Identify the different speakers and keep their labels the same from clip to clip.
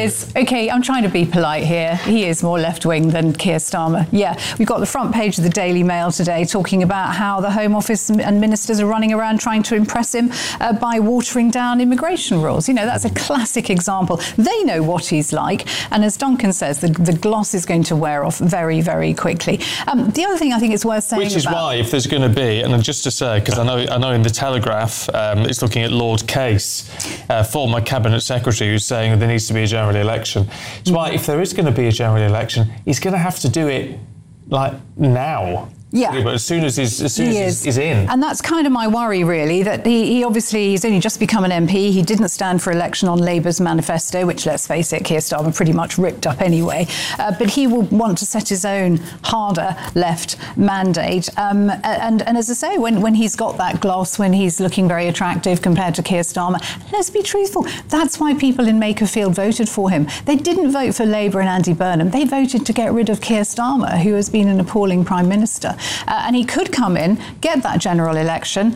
Speaker 1: is. OK, I'm trying to be polite here. He is more left-wing than Keir Starmer. Yeah, we've got the front page of the Daily Mail today talking about how the Home Office and ministers are running around trying to impress him by watering down immigration rules. You know, that's a classic example. They know what he's like. And as Duncan says, the gloss is going to wear off very, very quickly. The other thing I think it's worth saying
Speaker 2: Which is why, if there's going to be, and just to say, because I know in the Telegraph, it's looking at Lord Case, former Cabinet Secretary, who's saying there needs to be a general election. It's why, if there is going to be a general election, he's going to have to do it, like, now.
Speaker 1: Yeah,
Speaker 2: but as soon as he's in.
Speaker 1: And that's kind of my worry, really, that he obviously, he's only just become an MP. He didn't stand for election on Labour's manifesto, which, let's face it, Keir Starmer pretty much ripped up anyway. But he will want to set his own harder left mandate. And as I say, when he's got that gloss, when he's looking very attractive compared to Keir Starmer, let's be truthful, that's why people in Makerfield voted for him. They didn't vote for Labour and Andy Burnham. They voted to get rid of Keir Starmer, who has been an appalling Prime Minister. And he could come in, get that general election,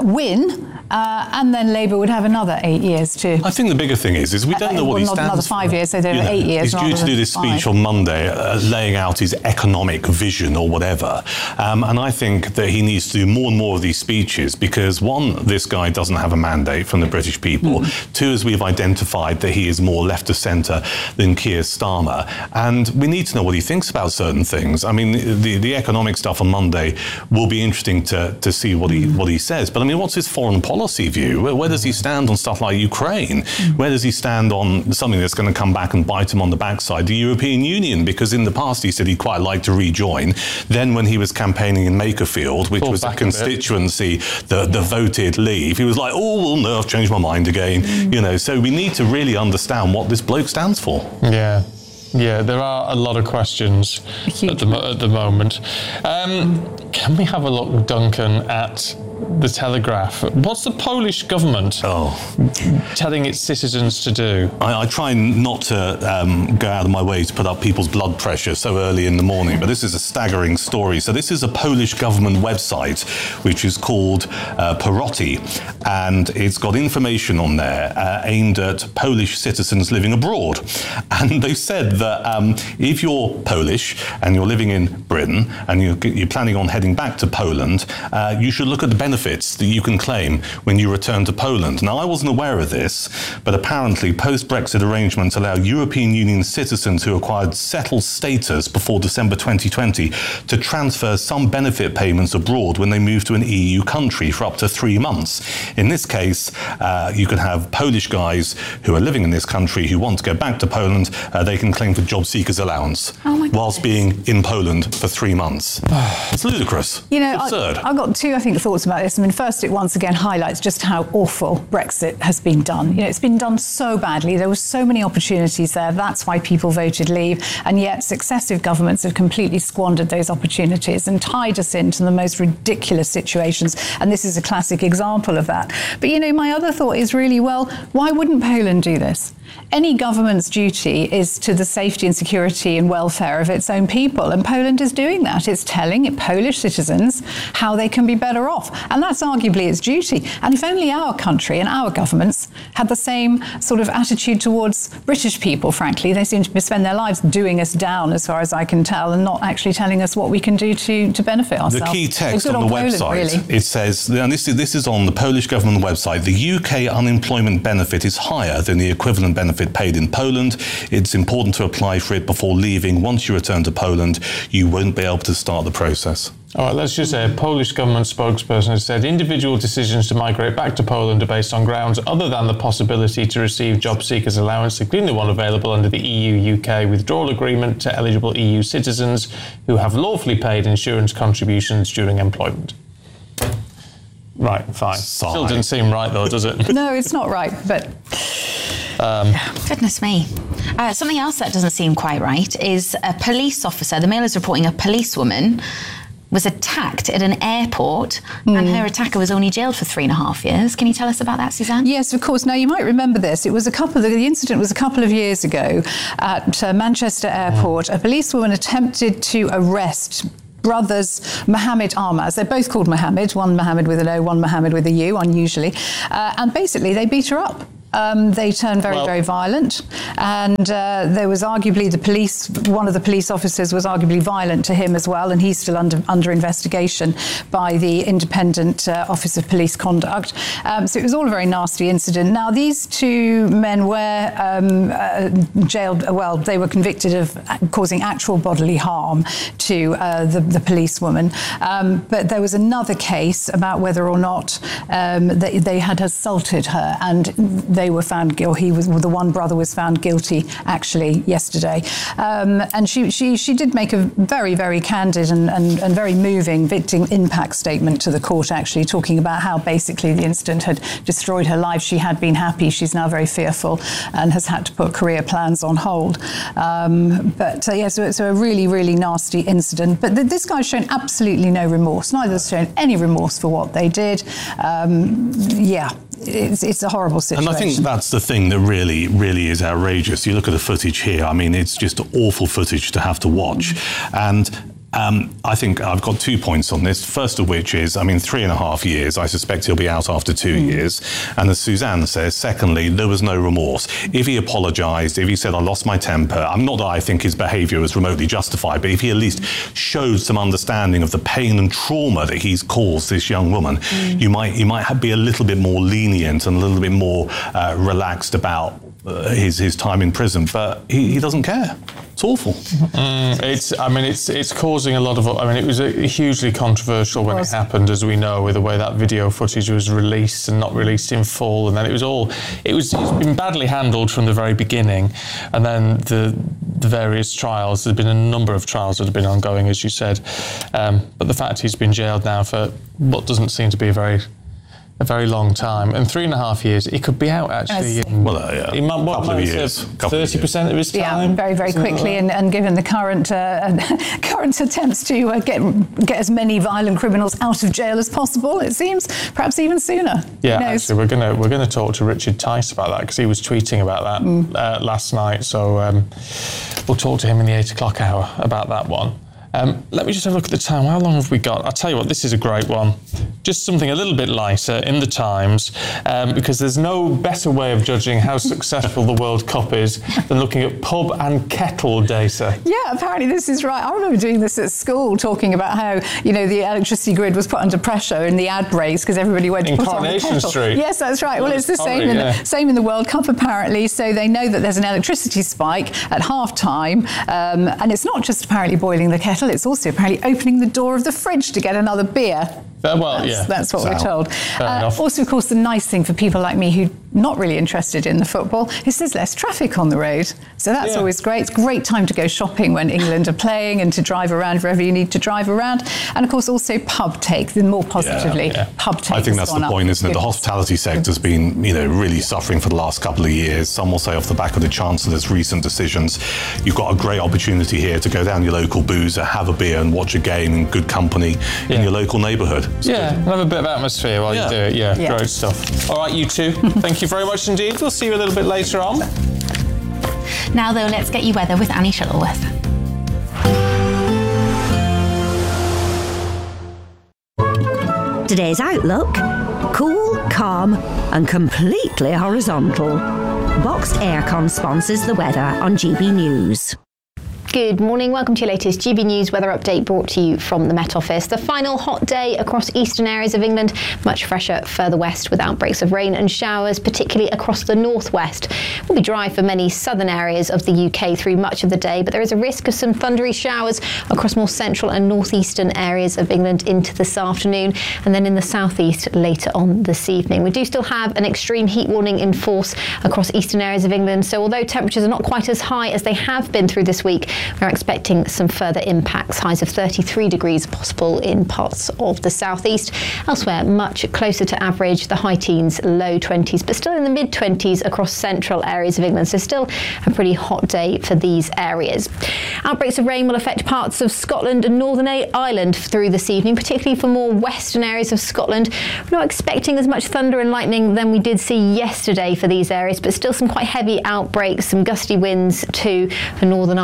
Speaker 1: win, and then Labour would have another 8 years to...
Speaker 3: I think the bigger thing is we don't know what he stands for.
Speaker 1: Another 5 years, so there are 8 years.
Speaker 3: He's due to do this speech on Monday, laying out his economic vision or whatever. And I think that he needs to do more and more of these speeches because, one, this guy doesn't have a mandate from the British people. Two, as we've identified, that he is more left of centre than Keir Starmer. And we need to know what he thinks about certain things. I mean, the economic stuff on Monday will be interesting to see what he says. But I mean, what's his foreign policy view? Where does he stand on stuff like Ukraine? Where does he stand on something that's going to come back and bite him on the backside? The European Union, because in the past he said he'd quite like to rejoin. Then when he was campaigning in Makerfield, which was a constituency that voted leave, he was like, oh, well, no, I've changed my mind again. You know, so we need to really understand what this bloke stands for.
Speaker 2: Yeah, there are a lot of questions at the moment. Can we have a look, Duncan, at the Telegraph? What's the Polish government telling its citizens to do?
Speaker 3: I try not to go out of my way to put up people's blood pressure so early in the morning, but this is a staggering story. So this is a Polish government website, which is called Paroty, and it's got information on there aimed at Polish citizens living abroad. And they said that if you're Polish and you're living in Britain and you're planning on heading back to Poland, you should look at the benefits that you can claim when you return to Poland. Now, I wasn't aware of this, but apparently post-Brexit arrangements allow European Union citizens who acquired settled status before December 2020 to transfer some benefit payments abroad when they move to an EU country for up to 3 months. In this case, you can have Polish guys who are living in this country who want to go back to Poland. They can claim for job seekers allowance whilst being in Poland for 3 months. It's ludicrous.
Speaker 1: You know,
Speaker 3: absurd.
Speaker 1: I've got two, thoughts about this. I mean, first, it once again highlights just how awful Brexit has been done. You know, it's been done so badly. There were so many opportunities there. That's why people voted leave. And yet successive governments have completely squandered those opportunities and tied us into the most ridiculous situations. And this is a classic example of that. But, you know, my other thought is really, well, why wouldn't Poland do this? Any government's duty is to the safety and security and welfare of its own people, and Poland is doing that. It's telling Polish citizens how they can be better off, and that's arguably its duty. And if only our country and our governments had the same sort of attitude towards British people, frankly, they seem to spend their lives doing us down, as far as I can tell, and not actually telling us what we can do to benefit ourselves.
Speaker 3: The key text on the website, it says, and this is on the Polish government website, the UK unemployment benefit is higher than the equivalent benefit paid in Poland. It's important to apply for it before leaving. Once you return to Poland, you won't be able to start the process.
Speaker 2: All right, let's just say a Polish government spokesperson has said individual decisions to migrate back to Poland are based on grounds other than the possibility to receive job seekers allowance, including the one available under the EU-UK withdrawal agreement to eligible EU citizens who have lawfully paid insurance contributions during employment. Right, fine. Still didn't seem right, though, does it?
Speaker 1: No, it's not right, but...
Speaker 4: Goodness me. Something else that doesn't seem quite right is a police officer. The Mail is reporting a policewoman was attacked at an airport and her attacker was only jailed for 3.5 years. Can you tell us about that, Suzanne?
Speaker 1: Yes, of course. Now, you might remember this. The incident was a couple of years ago at Manchester Airport. A policewoman attempted to arrest brothers Mohammed Armaz. They're both called Mohammed, one Mohammed with an O, one Mohammed with a U, unusually. And basically, they beat her up. They turned very violent, and there was arguably one of the police officers was arguably violent to him as well, and he's still under investigation by the Independent Office of Police Conduct. So it was all a very nasty incident. Now, these two men were jailed. Well, they were convicted of causing actual bodily harm to the policewoman, but there was another case about whether or not they had assaulted her, and they were found guilty. The one brother was found guilty actually yesterday, and she did make a very candid and very moving victim impact statement to the court, actually talking about how basically the incident had destroyed her life. She had been happy. She's now very fearful and has had to put career plans on hold. So a really nasty incident. But this guy's shown absolutely no remorse. Neither has shown any remorse for what they did. It's a horrible situation.
Speaker 3: And I think that's the thing that really is outrageous. You look at the footage here, I mean, it's just awful footage to have to watch. And I think I've got 2 points on this. First of which is, 3.5 years. I suspect he'll be out after 2 years. And as Suzanne says, secondly, there was no remorse. If he apologised, if he said, I lost my temper, not that I think his behaviour was remotely justified, but if he at least showed some understanding of the pain and trauma that he's caused this young woman, you might be a little bit more lenient and a little bit more relaxed about his time in prison. But he doesn't care. It's awful.
Speaker 2: It's causing a lot of. It was hugely controversial when it happened, as we know, with the way that video footage was released and not released in full, and then it's been badly handled from the very beginning, and then the various trials. There's been a number of trials that have been ongoing, as you said, but the fact he's been jailed now for what doesn't seem to be a very long time, and 3.5 years. It could be out actually.
Speaker 3: Couple of years,
Speaker 2: 30% of his time.
Speaker 1: Yeah, very quickly, and given the current attempts to get as many violent criminals out of jail as possible, it seems perhaps even sooner.
Speaker 2: Yeah, actually, we're going to talk to Richard Tice about that, because he was tweeting about that last night. So we'll talk to him in the 8 o'clock hour about that one. Let me just have a look at the time. How long have we got? I'll tell you what, this is a great one. Just something a little bit lighter in the Times, because there's no better way of judging how successful the World Cup is than looking at pub and kettle data.
Speaker 1: Yeah, apparently this is right. I remember doing this at school, talking about how, the electricity grid was put under pressure in the ad breaks because everybody went to put on the kettle.
Speaker 2: Coronation Street.
Speaker 1: Yes, that's right. Well, it's the same in the World Cup, apparently. So they know that there's an electricity spike at half-time, and it's not just apparently boiling the kettle, it's also apparently opening the door of the fridge to get another beer. That's what we're told. Also, of course, the nice thing for people like me who are not really interested in the football is there's less traffic on the road. So that's always great. It's a great time to go shopping when England are playing and to drive around wherever you need to drive around. And of course, also pub take, more positively. Pub take.
Speaker 3: I think that's the point, isn't it? The hospitality sector's been, really suffering for the last couple of years. Some will say off the back of the Chancellor's recent decisions, you've got a great opportunity here to go down your local boozer, have a beer and watch a game in good company in your local neighbourhood.
Speaker 2: Have a bit of atmosphere while you do it. Yeah, great stuff. All right, you two, thank you very much indeed. We'll see you a little bit later on.
Speaker 4: Now, though, let's get you weather with Annie Shuttleworth.
Speaker 5: Today's outlook: cool, calm and completely horizontal. Boxed Aircon sponsors the weather on GB News.
Speaker 6: Good morning, welcome to your latest GB News weather update brought to you from the Met Office. The final hot day across eastern areas of England, much fresher further west with outbreaks of rain and showers, particularly across the northwest. It will be dry for many southern areas of the UK through much of the day, but there is a risk of some thundery showers across more central and northeastern areas of England into this afternoon, and then in the southeast later on this evening. We do still have an extreme heat warning in force across eastern areas of England, so although temperatures are not quite as high as they have been through this week, we're expecting some further impacts. Highs of 33 degrees possible in parts of the southeast. Elsewhere, much closer to average, the high teens, low 20s, but still in the mid 20s across central areas of England. So still a pretty hot day for these areas. Outbreaks of rain will affect parts of Scotland and Northern Ireland through this evening, particularly for more western areas of Scotland. We're not expecting as much thunder and lightning than we did see yesterday for these areas, but still some quite heavy outbreaks, some gusty winds too for Northern Ireland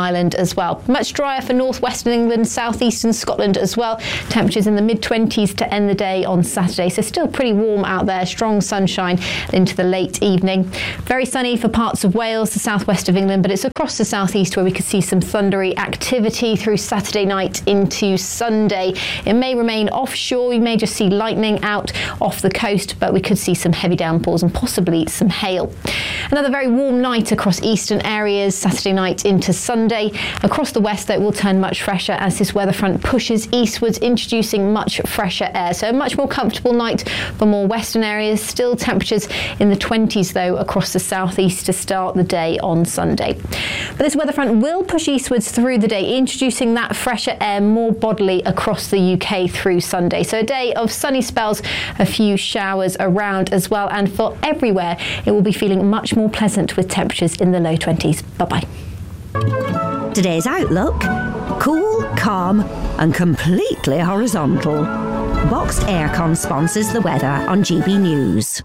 Speaker 6: as well. Much drier for northwestern England, southeastern Scotland as well. Temperatures in the mid-20s to end the day on Saturday, so still pretty warm out there. Strong sunshine into the late evening. Very sunny for parts of Wales, the southwest of England, but it's across the southeast where we could see some thundery activity through Saturday night into Sunday. It may remain offshore. We may just see lightning out off the coast, but we could see some heavy downpours and possibly some hail. Another very warm night across eastern areas, Saturday night into Sunday. Across the west, though, it will turn much fresher as this weather front pushes eastwards, introducing much fresher air. So a much more comfortable night for more western areas. Still temperatures in the 20s, though, across the southeast to start the day on Sunday. But this weather front will push eastwards through the day, introducing that fresher air more bodily across the UK through Sunday. So a day of sunny spells, a few showers around as well, and for everywhere it will be feeling much more pleasant with temperatures in the low 20s. Bye-bye.
Speaker 5: Today's outlook: cool, calm and completely horizontal. Boxed Aircon sponsors the weather on GB News.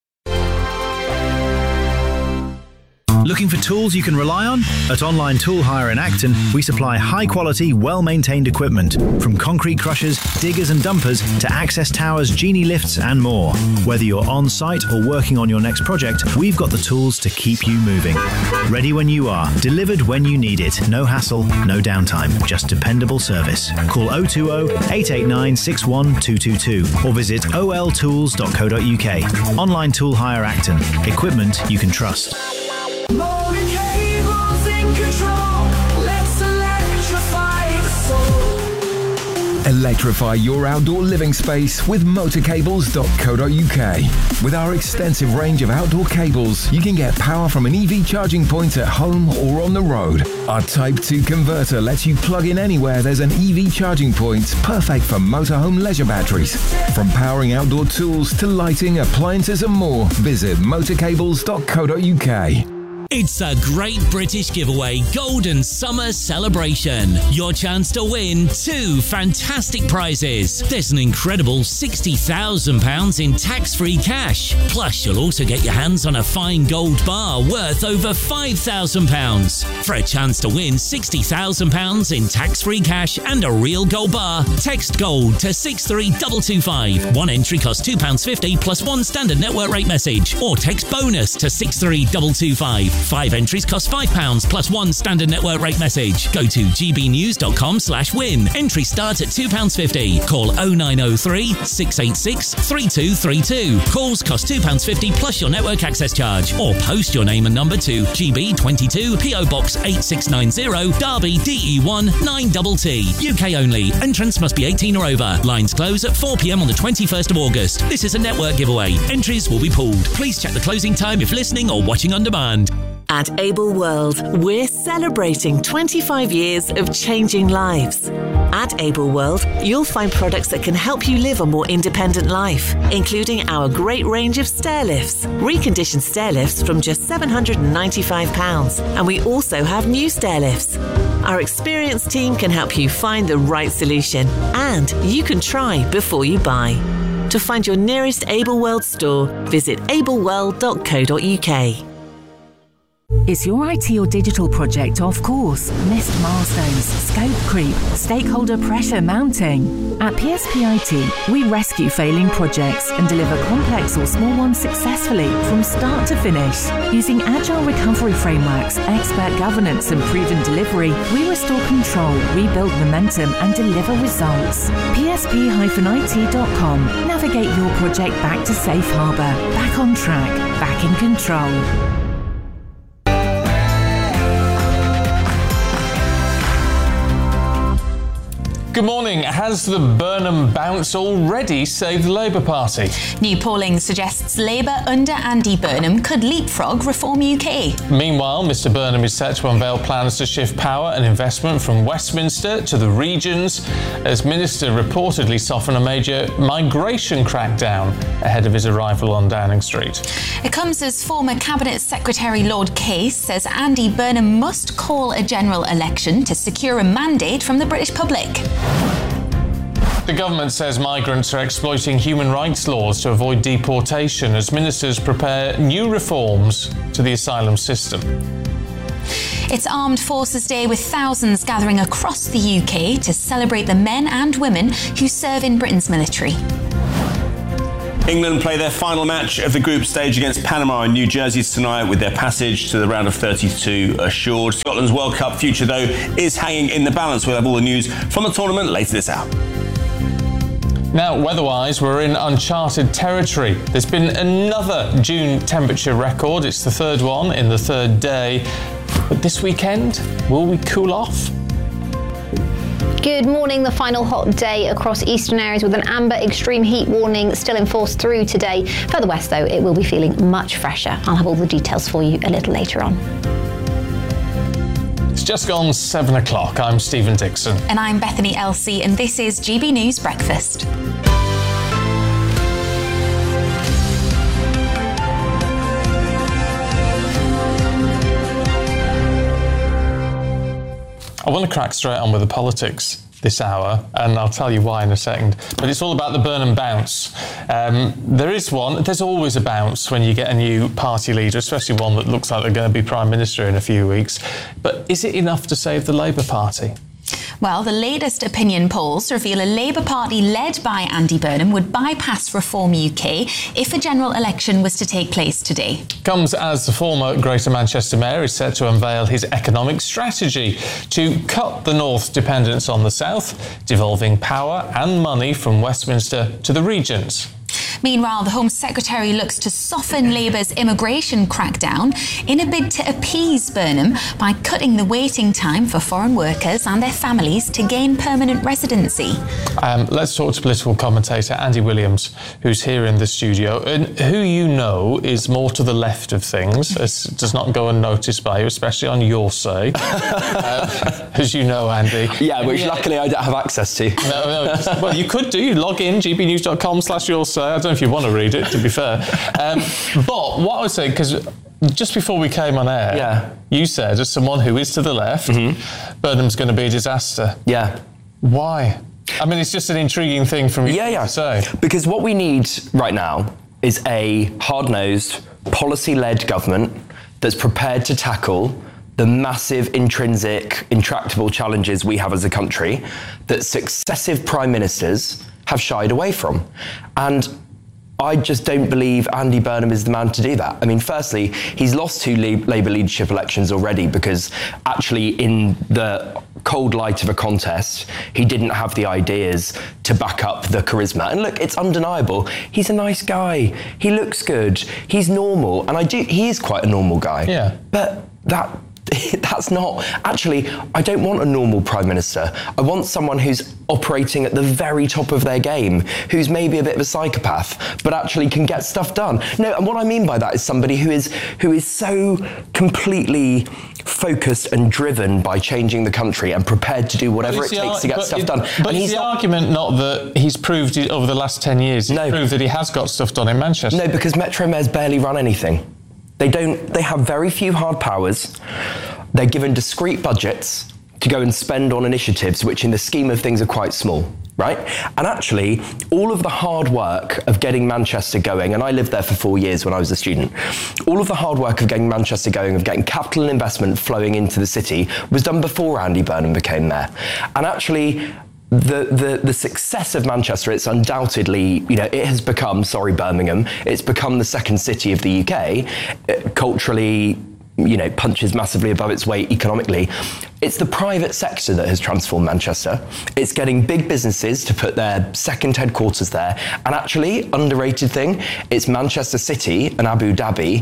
Speaker 7: Looking for tools you can rely on? At Online Tool Hire in Acton, we supply high-quality, well-maintained equipment, from concrete crushers, diggers and dumpers to access towers, genie lifts and more. Whether you're on-site or working on your next project, we've got the tools to keep you moving. Ready when you are, delivered when you need it. No hassle, no downtime, just dependable service. Call 020 889 61222 or visit oltools.co.uk. Online Tool Hire Acton. Equipment you can trust.
Speaker 8: Motor cables in control. Let's electrify the soul. Electrify your outdoor living space with motorcables.co.uk. With our extensive range of outdoor cables, you can get power from an EV charging point at home or on the road. Our Type 2 converter lets you plug in anywhere there's an EV charging point, perfect for motorhome leisure batteries. From powering outdoor tools to lighting, appliances and more, visit motorcables.co.uk.
Speaker 9: It's a great British giveaway Golden Summer Celebration. Your chance to win 2 fantastic prizes. There's an incredible £60,000 in tax-free cash. Plus, you'll also get your hands on a fine gold bar worth over £5,000. For a chance to win £60,000 in tax-free cash and a real gold bar, text GOLD to 63225. One entry costs £2.50 plus one standard network rate message. Or text BONUS to 63225. 5 entries cost £5 plus one standard network rate message. Go to gbnews.com/win. Entry starts at £2.50. Call 0903 686 3232. Calls cost £2.50 plus your network access charge. Or post your name and number to GB22 PO Box 8690 Derby DE1 9TT. UK only. Entrance must be 18 or over. Lines close at 4 p.m. on the 21st of August. This is a network giveaway. Entries will be pulled. Please check the closing time if listening or watching on demand.
Speaker 10: At Able World, we're celebrating 25 years of changing lives. At Able World, you'll find products that can help you live a more independent life, including our great range of stair lifts, reconditioned stair lifts from just £795, and we also have new stair lifts. Our experienced team can help you find the right solution, and you can try before you buy. To find your nearest Able World store, visit ableworld.co.uk.
Speaker 11: Is your IT or digital project off course? Missed milestones, scope creep, stakeholder pressure mounting? At PSP IT, we rescue failing projects and deliver complex or small ones successfully from start to finish. Using agile recovery frameworks, expert governance and proven delivery, we restore control, rebuild momentum and deliver results. PSP-IT.com. Navigate your project back to safe harbour, back on track, back in control.
Speaker 2: Good morning. Has the Burnham bounce already saved the Labour Party?
Speaker 4: New polling suggests Labour under Andy Burnham could leapfrog Reform UK.
Speaker 2: Meanwhile, Mr Burnham is set to unveil plans to shift power and investment from Westminster to the regions as Minister reportedly softened a major migration crackdown ahead of his arrival on Downing Street.
Speaker 4: It comes as former Cabinet Secretary Lord Case says Andy Burnham must call a general election to secure a mandate from the British public.
Speaker 2: The government says migrants are exploiting human rights laws to avoid deportation as ministers prepare new reforms to the asylum system.
Speaker 4: It's Armed Forces Day with thousands gathering across the UK to celebrate the men and women who serve in Britain's military.
Speaker 12: England play their final match of the group stage against Panama in New Jersey tonight, with their passage to the round of 32 assured. Scotland's World Cup future, though, is hanging in the balance. We'll have all the news from the tournament later this hour.
Speaker 2: Now, weather-wise, we're in uncharted territory. There's been another June temperature record. It's the third one in the third day. But this weekend, will we cool off?
Speaker 6: Good morning. The final hot day across eastern areas with an amber extreme heat warning still in force through today. Further west, though, it will be feeling much fresher. I'll have all the details for you a little later on.
Speaker 2: It's just gone 7 o'clock. I'm Stephen Dixon.
Speaker 4: And I'm Bethany Elsey, and this is GB News Breakfast.
Speaker 2: I want to crack straight on with the politics this hour, and I'll tell you why in a second. But it's all about the Burnham bounce. There is one. There's always a bounce when you get a new party leader, especially one that looks like they're going to be Prime Minister in a few weeks. But is it enough to save the Labour Party?
Speaker 4: Well, the latest opinion polls reveal a Labour Party led by Andy Burnham would bypass Reform UK if a general election was to take place today.
Speaker 2: Comes as the former Greater Manchester Mayor is set to unveil his economic strategy to cut the North's dependence on the South, devolving power and money from Westminster to the regions.
Speaker 4: Meanwhile, the Home Secretary looks to soften Labour's immigration crackdown in a bid to appease Burnham by cutting the waiting time for foreign workers and their families to gain permanent residency.
Speaker 2: Let's talk to political commentator Andy Williams, who's here in the studio, and who you know is more to the left of things. It does not go unnoticed by you, especially on Your Say, as you know, Andy.
Speaker 13: Yeah, which luckily I don't have access to.
Speaker 2: No, well, you could do. You log in, gbnews.com/yoursay. I don't know if you want to read it, to be fair. But what I would say, because just before we came on air, you said, as someone who is to the left, Burnham's going to be a disaster.
Speaker 13: Yeah.
Speaker 2: Why? I mean, it's just an intriguing thing from you to say.
Speaker 13: Because what we need right now is a hard-nosed, policy-led government that's prepared to tackle the massive, intrinsic, intractable challenges we have as a country that successive prime ministers have shied away from. And I just don't believe Andy Burnham is the man to do that. I mean, firstly, he's lost 2 Labour leadership elections already because actually in the cold light of a contest, he didn't have the ideas to back up the charisma. And look, it's undeniable. He's a nice guy. He looks good. He's normal. And he is quite a normal guy.
Speaker 2: Yeah.
Speaker 13: But that's not, actually, I don't want a normal Prime Minister. I want someone who's operating at the very top of their game, who's maybe a bit of a psychopath, but actually can get stuff done. No, and what I mean by that is somebody who is so completely focused and driven by changing the country and prepared to do whatever it takes to get stuff done.
Speaker 2: But is the argument not that he's proved it over the last 10 years? He's proved that he has got stuff done in Manchester.
Speaker 13: No, because Metro Mayors barely run anything. They have very few hard powers. They're given discrete budgets to go and spend on initiatives, which in the scheme of things are quite small, right? And actually, all of the hard work of getting Manchester going, and I lived there for 4 years when I was a student, all of the hard work of getting Manchester going, of getting capital and investment flowing into the city, was done before Andy Burnham became mayor. And actually, the success of Manchester, it's undoubtedly, it has become, sorry Birmingham, it's become the second city of the UK. It culturally, punches massively above its weight economically. It's the private sector that has transformed Manchester. It's getting big businesses to put their second headquarters there. And actually, underrated thing, it's Manchester City and Abu Dhabi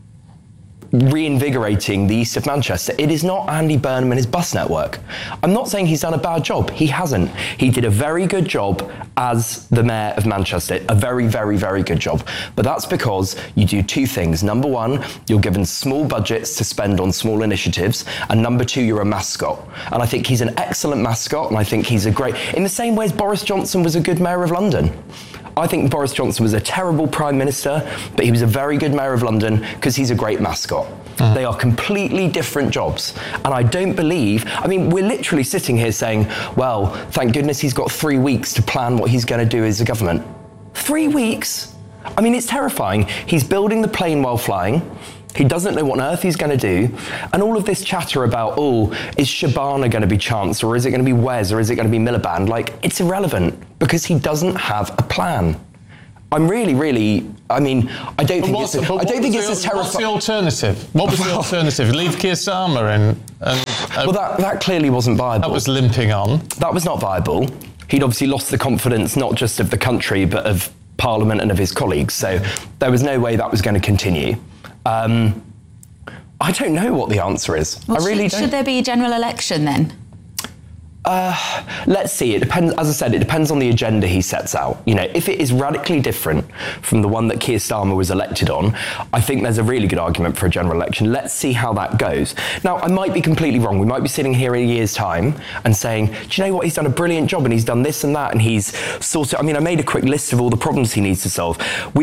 Speaker 13: reinvigorating the east of Manchester. It is not Andy Burnham and his bus network. I'm not saying he's done a bad job. He hasn't. He did a very good job as the mayor of Manchester. A very, very, very good job. But that's because you do 2 things. Number 1, you're given small budgets to spend on small initiatives. And number 2, you're a mascot. And I think he's an excellent mascot. And I think he's in the same way as Boris Johnson was a good mayor of London. I think Boris Johnson was a terrible Prime Minister, but he was a very good Mayor of London because he's a great mascot. They are completely different jobs. And I don't believe, we're literally sitting here saying, well, thank goodness he's got 3 weeks to plan what he's going to do as a government. 3 weeks? It's terrifying. He's building the plane while flying. He doesn't know what on earth he's going to do. And all of this chatter about, is Shabana going to be Chancellor, or is it going to be Wes, or is it going to be Miliband? Like, it's irrelevant because he doesn't have a plan. I'm really, I mean, I don't think it's as terrifying.
Speaker 2: What's the alternative? What was the alternative? Leave Keir Starmer in?
Speaker 13: Well, that clearly wasn't viable.
Speaker 2: That was limping on.
Speaker 13: That was not viable. He'd obviously lost the confidence not just of the country, but of Parliament and of his colleagues. So there was no way that was going to continue. I don't know what the answer is.
Speaker 4: Well,
Speaker 13: I really don't.
Speaker 4: Should there be a general election then?
Speaker 13: Let's see. It depends. As I said, it depends on the agenda he sets out. You know, if it is radically different from the one that Keir Starmer was elected on, I think there's a really good argument for a general election. Let's see how that goes. Now, I might be completely wrong. We might be sitting here in a year's time and saying, do you know what? He's done a brilliant job and he's done this and that and he's sorted. I mean, I made a quick list of all the problems he needs to solve.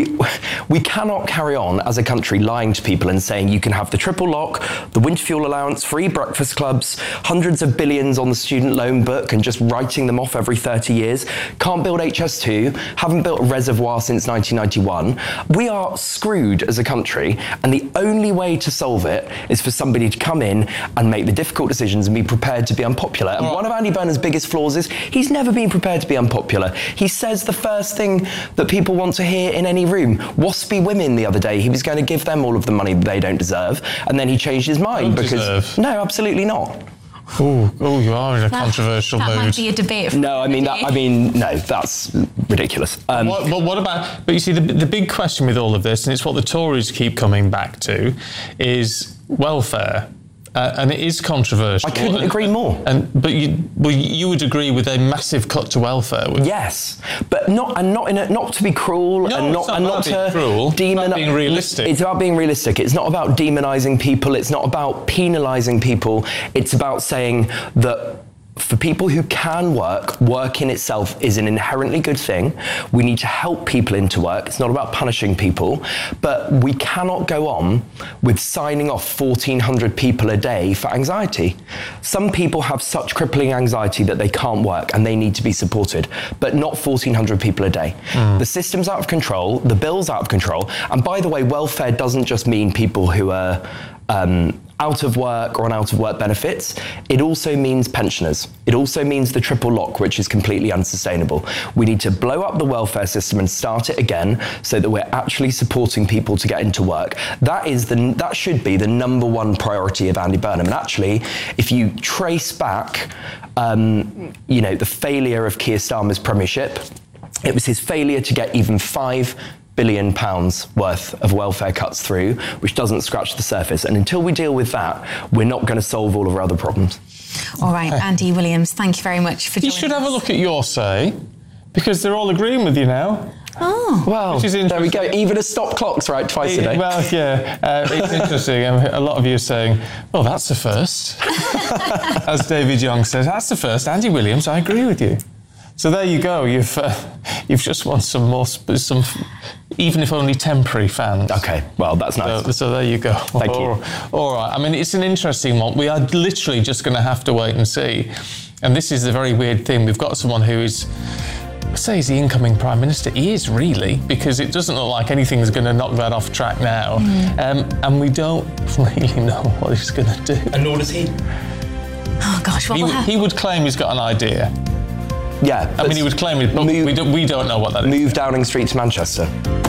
Speaker 13: We cannot carry on as a country lying to people and saying you can have the triple lock, the winter fuel allowance, free breakfast clubs, hundreds of billions on the student loan book and just writing them off every 30 years. Can't build HS2, haven't built a reservoir since 1991. We are screwed as a country, and the only way to solve it is for somebody to come in and make the difficult decisions and be prepared to be unpopular. And one of Andy Burnham's biggest flaws is he's never been prepared to be unpopular. He says the first thing that people want to hear in any room. Waspy women the other day, he was going to give them all of the money they don't deserve, and then he changed his mind because... No, absolutely not.
Speaker 2: Oh, you are in a controversial mood.
Speaker 4: That might be a debate.
Speaker 13: No, no, that's ridiculous.
Speaker 2: What about? But you see, the big question with all of this, and it's what the Tories keep coming back to, is welfare. And it is controversial.
Speaker 13: I couldn't agree more.
Speaker 2: But you would agree with a massive cut to welfare, would you?
Speaker 13: Yes, but not to be cruel,
Speaker 2: no,
Speaker 13: and not to demonize.
Speaker 2: It's being realistic.
Speaker 13: It's about being realistic. It's not about demonizing people. It's not about penalizing people. It's about saying that for people who can work in itself is an inherently good thing. We need to help people into work. It's not about punishing people, but we cannot go on with signing off 1,400 people a day for anxiety. Some people have such crippling anxiety that they can't work and they need to be supported, but not 1,400 people a day. The system's out of control, the bill's out of control, and by the way, welfare doesn't just mean people who are out of work or on out of work benefits. It also means pensioners. It also means the triple lock, which is completely unsustainable. We need to blow up the welfare system and start it again so that we're actually supporting people to get into work. That should be the number one priority of Andy Burnham. And actually, if you trace back, the failure of Keir Starmer's premiership, it was his failure to get even £5 billion worth of welfare cuts through, which doesn't scratch the surface. And until we deal with that, we're not going to solve all of our other problems.
Speaker 4: All right, Andy Williams, thank you very much for joining us.
Speaker 2: You should have a look at your say, because they're all agreeing with you now.
Speaker 4: Oh.
Speaker 13: Well, there we go. Even a stop clock's right twice a day.
Speaker 2: Well, yeah, it's interesting. A lot of you are saying, well, that's the first. As David Young says, that's the first. Andy Williams, I agree with you. So there you go. You've just won some even if only temporary fans.
Speaker 13: Okay, well, that's nice.
Speaker 2: So there you go.
Speaker 13: Thank you.
Speaker 2: All right. I mean, it's an interesting one. We are literally just going to have to wait and see. And this is the very weird thing. We've got someone who is, I say he's the incoming Prime Minister. He is really, because it doesn't look like anything's going to knock that off track now. And we don't really know what he's going to do.
Speaker 13: And nor does he.
Speaker 4: Oh, gosh, what will happen?
Speaker 2: He would claim he's got an idea.
Speaker 13: Yeah.
Speaker 2: I mean, he would claim it, but we don't know what that is.
Speaker 13: Move Downing Street to Manchester.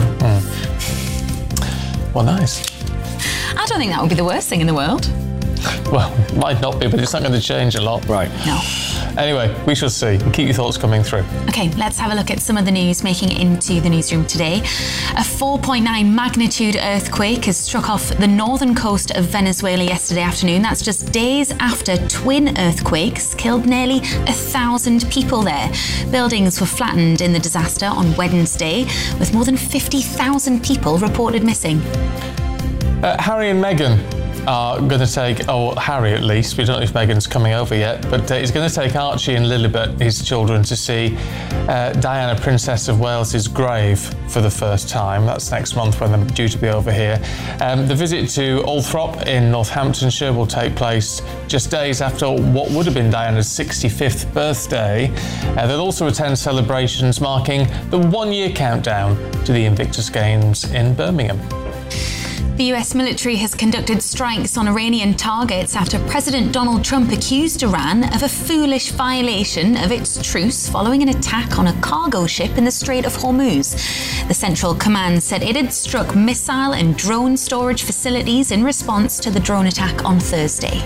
Speaker 2: Well, nice.
Speaker 4: I don't think that would be the worst thing in the world.
Speaker 2: Well, it might not be, but it's not going to change a lot.
Speaker 13: Right.
Speaker 4: No.
Speaker 2: Anyway, we shall see. Keep your thoughts coming through.
Speaker 4: OK, let's have a look at some of the news making it into the newsroom today. A 4.9 magnitude earthquake has struck off the northern coast of Venezuela yesterday afternoon. That's just days after twin earthquakes killed nearly 1,000 people there. Buildings were flattened in the disaster on Wednesday, with more than 50,000 people reported missing.
Speaker 2: Harry and Meghan are going to take, Harry at least, we don't know if Meghan's coming over yet, but he's going to take Archie and Lilibet, his children, to see Diana, Princess of Wales's grave for the first time. That's next month when they're due to be over here. The visit to Althorp in Northamptonshire will take place just days after what would have been Diana's 65th birthday. They'll also attend celebrations marking the one-year countdown to the Invictus Games in Birmingham.
Speaker 4: The US military has conducted strikes on Iranian targets after President Donald Trump accused Iran of a foolish violation of its truce following an attack on a cargo ship in the Strait of Hormuz. The Central Command said it had struck missile and drone storage facilities in response to the drone attack on Thursday.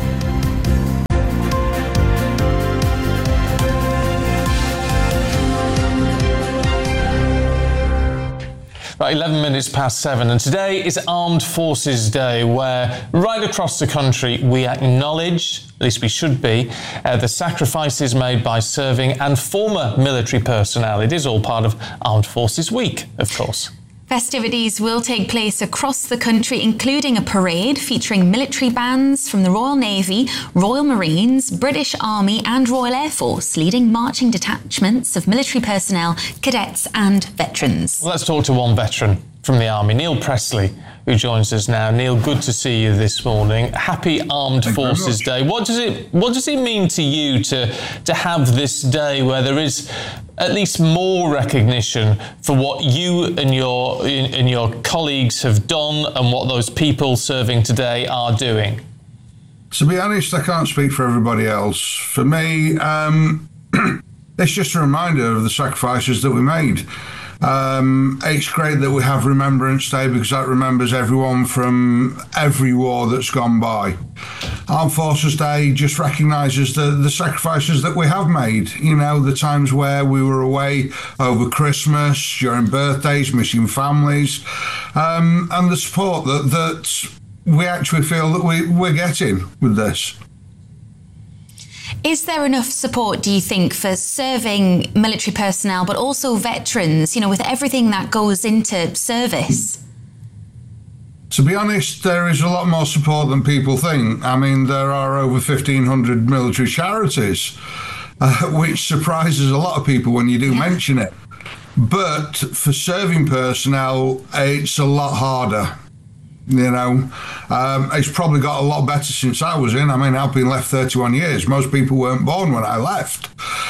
Speaker 2: Right, 11 minutes past 7, and today is Armed Forces Day, where right across the country we acknowledge, at least we should be, the sacrifices made by serving and former military personnel. It is all part of Armed Forces Week, of course.
Speaker 4: Festivities will take place across the country, including a parade featuring military bands from the Royal Navy, Royal Marines, British Army and Royal Air Force, leading marching detachments of military personnel, cadets and veterans.
Speaker 2: Let's talk to one veteran from the Army, Neil Presley, who joins us now. Neil, good to see you this morning. Happy Armed Forces Day. What does it mean to you to have this day where there is at least more recognition for what you and your colleagues have done and what those people serving today are doing?
Speaker 14: To be honest, I can't speak for everybody else. For me, it's just a reminder of the sacrifices that we made. It's great that we have Remembrance Day because that remembers everyone from every war that's gone by. Armed Forces Day just recognises the sacrifices that we have made. You know, the times where we were away over Christmas, during birthdays, missing families, and the support that we actually feel that we're getting with this.
Speaker 4: Is there enough support, do you think, for serving military personnel, but also veterans, you know, with everything that goes into service?
Speaker 14: To be honest, there is a lot more support than people think. I mean, there are over 1,500 military charities, which surprises a lot of people when you do mention it. But for serving personnel, it's a lot harder. You know, it's probably got a lot better since I was in. I mean, I've been left 31 years. Most people weren't born when I left.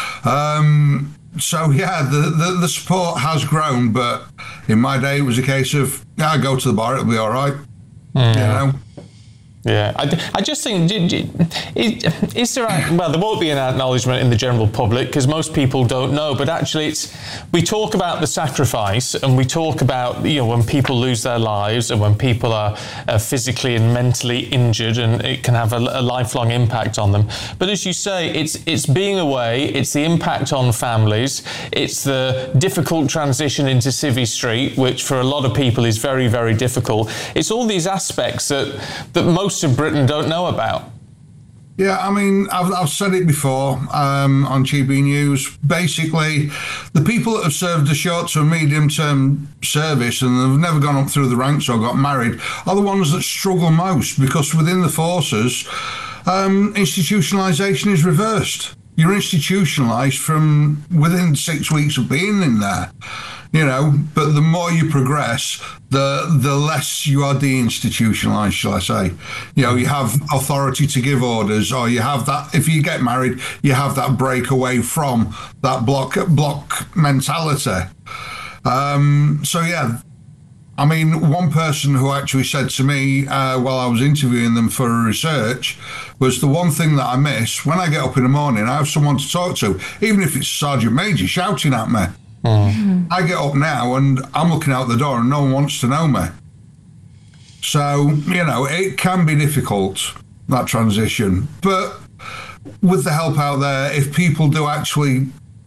Speaker 14: So, yeah, the support has grown. But in my day, it was a case of, yeah, go to the bar, it'll be all right. You know?
Speaker 2: Yeah, I just think, is there, well, there won't be an acknowledgement in the general public because most people don't know, but actually we talk about the sacrifice and we talk about, you know, when people lose their lives and when people are physically and mentally injured, and it can have a lifelong impact on them. But as you say, it's being away, it's the impact on families, it's the difficult transition into Civvy Street, which for a lot of people is very, very difficult. It's all these aspects that most of Britain don't know about.
Speaker 14: Yeah, I mean, I've said it before on GB News. Basically, the people that have served a short to medium-term service and have never gone up through the ranks or got married are the ones that struggle most, because within the forces, institutionalisation is reversed. You're institutionalised from within 6 weeks of being in there. You know, but the more you progress, the less you are deinstitutionalised, shall I say. You know, you have authority to give orders, or you have that, if you get married, you have that break away from that block mentality. So, yeah, I mean, one person who actually said to me while I was interviewing them for research was, the one thing that I miss, when I get up in the morning, I have someone to talk to, even if it's Sergeant Major shouting at me. I get up now and I'm looking out the door and no one wants to know me. So, you know, it can be difficult, that transition. But with the help out there, if people do actually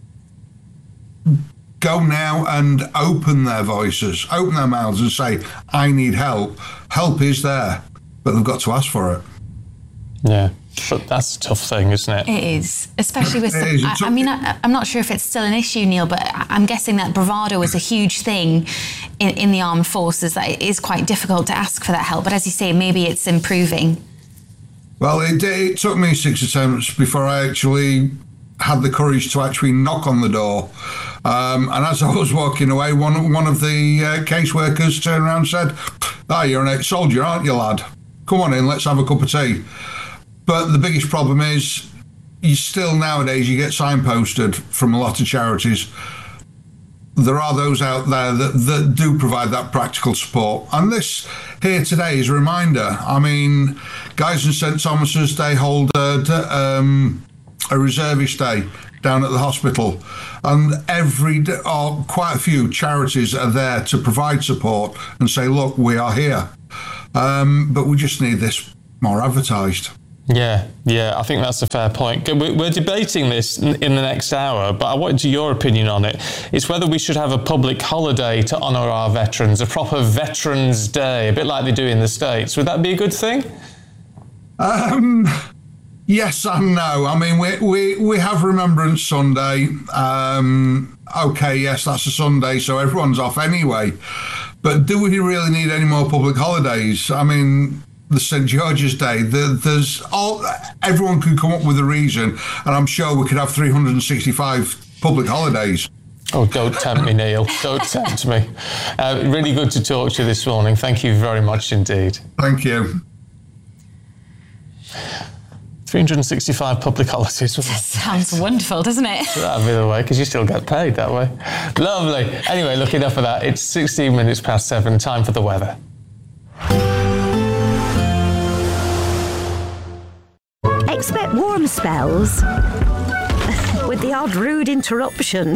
Speaker 14: go now and open their voices, open their mouths and say, I need help, help is there, but they've got to ask for it.
Speaker 2: Yeah. But that's a tough thing, isn't it?
Speaker 4: It is, especially with I mean, I'm not sure if it's still an issue, Neil, but I'm guessing that bravado is a huge thing in the armed forces, that it is quite difficult to ask for that help. But as you say, maybe it's improving.
Speaker 14: Well, it took me 6 attempts before I actually had the courage to actually knock on the door. And as I was walking away, one of the caseworkers turned around and said, "Oh, you're an ex-soldier, aren't you, lad? Come on in, let's have a cup of tea." But the biggest problem is, you still nowadays, you get signposted from a lot of charities. there are those out there that do provide that practical support. And this here today is a reminder. I mean, Guy's and St Thomas's, they hold a reservist day down at the hospital, and quite a few charities are there to provide support and say, look, we are here, but we just need this more advertised.
Speaker 2: Yeah, I think that's a fair point. We're debating this in the next hour, but I wanted your opinion on it. It's whether we should have a public holiday to honour our veterans, a proper Veterans Day, a bit like they do in the States. Would that be a good thing?
Speaker 14: Yes and no. I mean, we have Remembrance Sunday. Okay, yes, that's a Sunday, so everyone's off anyway. But do we really need any more public holidays? I mean, the St George's Day, everyone could come up with a reason, and I'm sure we could have 365 public holidays.
Speaker 2: Oh, don't tempt me, Neil. Don't tempt me. Really good to talk to you this morning. Thank you very much indeed.
Speaker 14: Thank you.
Speaker 2: 365 public holidays.
Speaker 4: Sounds wonderful, doesn't it?
Speaker 2: That'd be the way, because you still get paid that way. Lovely. Anyway, look, enough of that. It's 16 minutes past 7. Time for the weather.
Speaker 5: Expect warm spells with the odd rude interruption.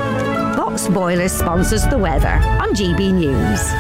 Speaker 5: Box Boilers sponsors the weather on GB News.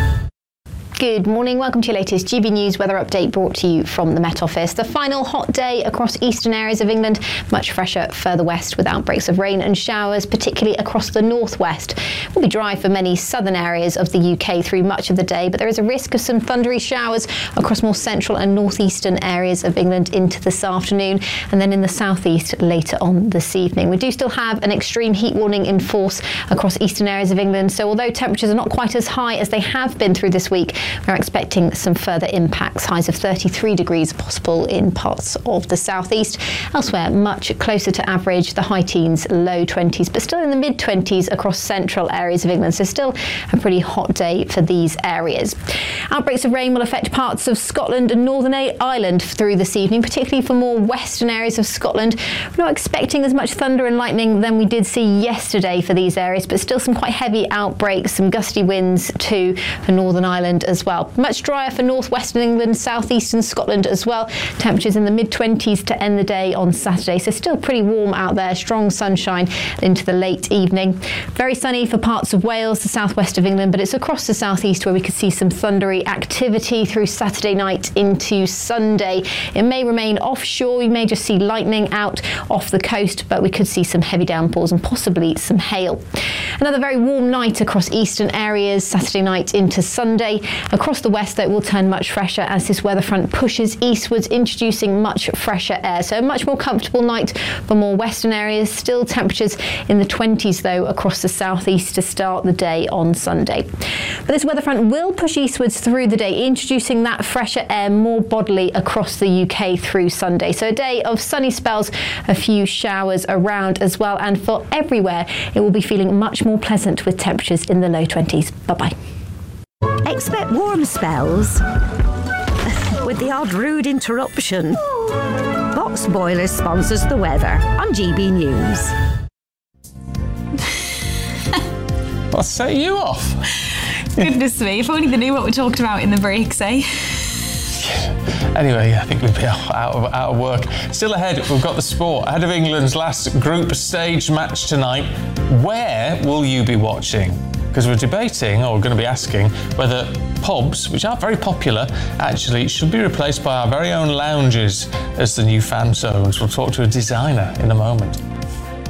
Speaker 6: Good morning, welcome to your latest GB News weather update brought to you from the Met Office. The final hot day across eastern areas of England, much fresher further west with outbreaks of rain and showers, particularly across the northwest. It will be dry for many southern areas of the UK through much of the day, but there is a risk of some thundery showers across more central and northeastern areas of England into this afternoon, and then in the southeast later on this evening. We do still have an extreme heat warning in force across eastern areas of England, so although temperatures are not quite as high as they have been through this week, we're expecting some further impacts. Highs of 33 degrees possible in parts of the southeast. Elsewhere, much closer to average, the high teens, low 20s, but still in the mid 20s across central areas of England. So still a pretty hot day for these areas. Outbreaks of rain will affect parts of Scotland and Northern Ireland through this evening, particularly for more western areas of Scotland. We're not expecting as much thunder and lightning than we did see yesterday for these areas, but still some quite heavy outbreaks, some gusty winds too for Northern Ireland as well. Much drier for northwestern England, southeastern Scotland as well. Temperatures in the mid-20s to end the day on Saturday, so still pretty warm out there. Strong sunshine into the late evening. Very sunny for parts of Wales, the southwest of England, but it's across the southeast where we could see some thundery activity through Saturday night into Sunday. It may remain offshore. We may just see lightning out off the coast, but we could see some heavy downpours and possibly some hail. Another very warm night across eastern areas, Saturday night into Sunday. Across the west, though, it will turn much fresher as this weather front pushes eastwards, introducing much fresher air. So a much more comfortable night for more western areas. Still temperatures in the 20s, though, across the southeast to start the day on Sunday. But this weather front will push eastwards through the day, introducing that fresher air more bodily across the UK through Sunday. So a day of sunny spells, a few showers around as well. And for everywhere, it will be feeling much more pleasant with temperatures in the low 20s. Bye-bye.
Speaker 5: Expect warm spells with the odd rude interruption. Box Boilers sponsors the weather on GB News.
Speaker 2: I'll set you off.
Speaker 4: Goodness me, if only they knew what we talked about in the breaks, eh?
Speaker 2: Anyway, I think we'll be out of work. Still ahead, we've got the sport. Ahead of England's last group stage match tonight, where will you be watching? Because we're debating, or we're going to be asking, whether pubs, which are very popular, actually should be replaced by our very own lounges as the new fan zones. We'll talk to a designer in a moment.